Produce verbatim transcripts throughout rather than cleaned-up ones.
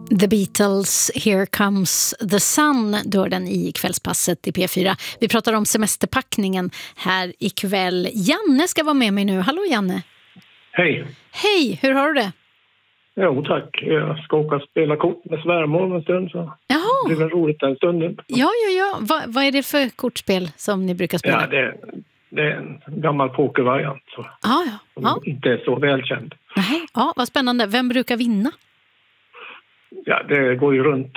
The Beatles, Here Comes the Sun, då den i kvällspasset i P fyra. Vi pratar om semesterpackningen här ikväll. Janne ska vara med mig nu. Hallå Janne. Hej. Hej, hur har du det? Jo tack, jag ska åka och spela kort med svärmor en stund så Jaha. det blir väl roligt den stunden. Ja, ja, ja. Va, vad är det för kortspel som ni brukar spela? Ja, det, det är en gammal pokervariant så Ah, ja, ja. som inte är så välkänd. Nej, ja, vad spännande. Vem brukar vinna? Ja, det går ju runt.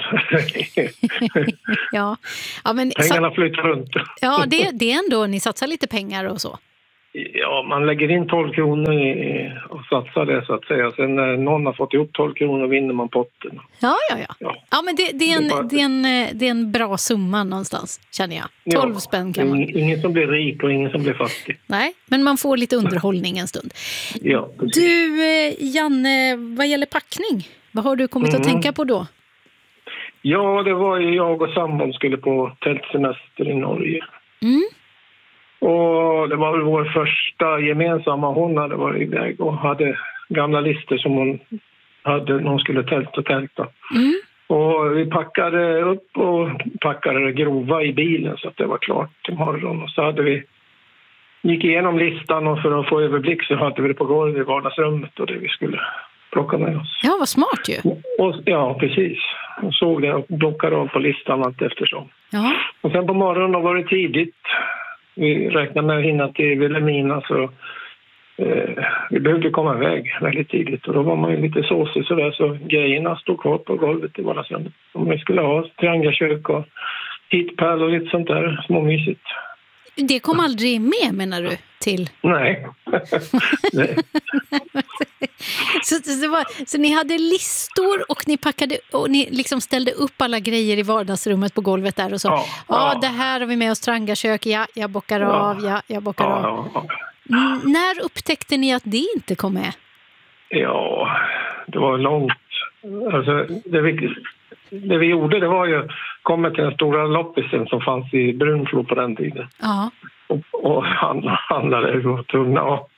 ja. Ja, men, Pengarna flyttar runt. ja, det, det är ändå, ni satsar lite pengar och så. Ja, man lägger in tolv kronor i, och satsar det så att säga. Sen när någon har fått ihop tolv kronor vinner man potten. Ja, ja, ja. Ja, ja men det, det, är en, det, är bara... det, är en, det är en bra summa någonstans, känner jag. tolv ja, spänn kan man. Ingen som blir rik och ingen som blir fattig. Nej, men man får lite underhållning en stund. Ja, du, Janne, vad gäller packning, vad har du kommit mm. att tänka på då? Ja, det var ju jag och sambon skulle på tältsemester i Norge. Mm. Och det var väl vår första gemensamma. Hon hade varit iväg och hade gamla listor som hon hade när hon skulle tälta och tälta. Mm. Och vi packade upp och packade det grova i bilen så att det var klart till morgon. Och så hade vi gick igenom listan och för att få överblick så hade vi det på golvet i vardagsrummet och det vi skulle plocka med oss. Ja, vad smart ju. Och, ja, precis. Och såg det och plockade av på listan allt eftersom. Ja. Och sen på morgonen var det tidigt. Vi räknade med att hinna till Vilhelmina så eh, vi behövde komma iväg väldigt tidigt. Och då var man ju lite såsig sådär så grejerna stod kvar på golvet i vardagsrummet. Om vi skulle ha triangelkök och hitpärl och lite sånt där småmysigt. Det kom aldrig med, menar du, till? Nej. Nej. så, så, det var, så ni hade listor och ni packade och ni liksom ställde upp alla grejer i vardagsrummet på golvet där och så. Ja, ja. Ah, det här har vi med oss trangakök. Ja, jag bockar ja. av. Ja, jag bockar ja, av. Ja, ja. N- när upptäckte ni att det inte kom med? Ja, det var långt. Alltså, det vi, det vi gjorde det var ju komma till den stora loppisen som fanns i Brunflo på den tiden. Ja. Och, och handlade och tunga och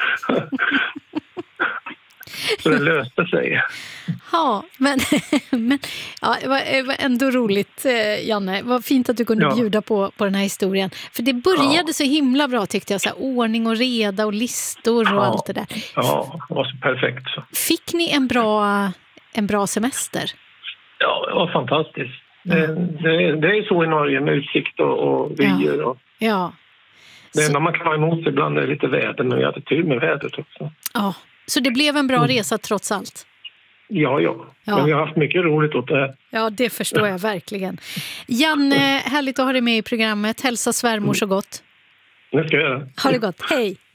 så det löste sig. Ja, men, men ja, det, var, det var ändå roligt, Janne. Vad fint att du kunde ja. bjuda på, på den här historien. För det började ja. så himla bra tyckte jag. Så här, ordning och reda och listor och ja. allt det där. Ja, det var så perfekt. Så. Fick ni en bra, en bra semester? Ja, det var fantastiskt. Ja. Det, det, det är så i Norge med utsikt och, och vyer. Och... Ja. Det enda så... man kan ha emot ibland är lite väder, men vi hade tur med vädret också. Ja, så det blev en bra mm. resa trots allt? Ja, ja, ja. Men vi har haft mycket roligt åt det här. Ja, det förstår jag verkligen. Janne, härligt att ha dig med i programmet. Hälsa svärmor så gott. Det ska jag göra. Ha det gott, hej!